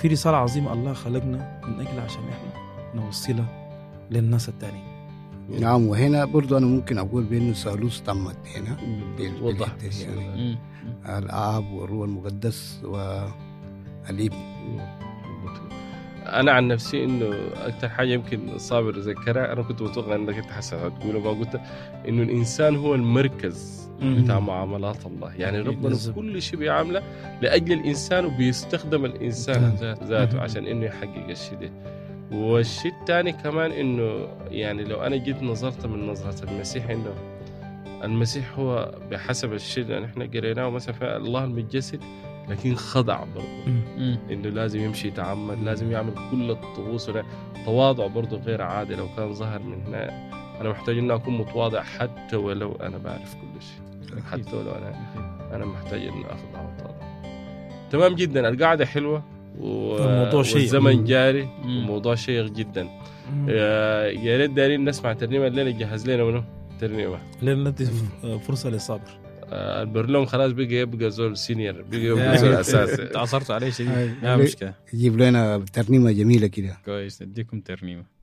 في رسالة عظيمة الله خلقنا من أجل عشان إحنا نوصلها للناس التانيين. نعم. وهنا برضو أنا ممكن أقول بأنه ثالوث تمت هنا وضح يعني الآب والروح المقدس والابن. أنا عن نفسي إنه أكتر حاجة يمكن صابر ذكرها، أنا كنت متوقع إنك أنت حسن هتقوله ما قلت، إنه الإنسان هو المركز بتاع معاملات الله. يعني ربنا كل شيء بيعمله لأجل الإنسان وبيستخدم الإنسان ذاته عشان إنه يحقق الشيء ده. والشيء الثاني كمان إنه يعني لو أنا جيت نظرت من نظرة المسيح، إنه المسيح هو بحسب الشيء اللي نحن قريناه مثلا في الله المتجسد، لكن خضع برضه إنه لازم يمشي يتعمد، لازم يعمل كل الطقوس، تواضع برضه غير عادي. لو كان ظهر من هنا أنا محتاج إنه أكون متواضع حتى ولو أنا بعرف كل شيء، حتى ولو أنا محتاج إنه أخضع وأتواضع. تمام جدا. القاعدة حلوة والزمن جاري وموضوع شيق جدا. يا ريت دارين نسمع ترنيمة الليلة. جهز لنا منه ترنيمة لين ندي فرصة للصابر. البرلوم خلاص يبقى زول سينيور، يبقى زول أساسي. تعصرت عليه شديد. لا مشكلة. يجيب لنا ترنيمة جميلة كده. كويس نديكم ترنيمة.